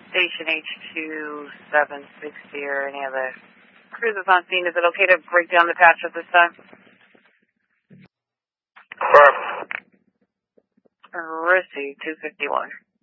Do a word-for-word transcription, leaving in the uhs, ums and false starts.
Station H two seven sixty or any other cruisers on scene. Is it okay to break down the patch at this time? Affirm. Received two fifty-one.